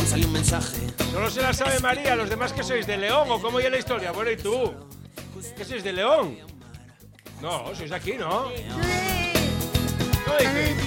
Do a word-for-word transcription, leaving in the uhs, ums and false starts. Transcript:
salió un mensaje. Solo se la sabe María, los demás que sois de León o cómo ya la historia. Bueno, ¿y tú? ¿Qué sois de León? No, sois de aquí, ¿no? ¿Cómo dices?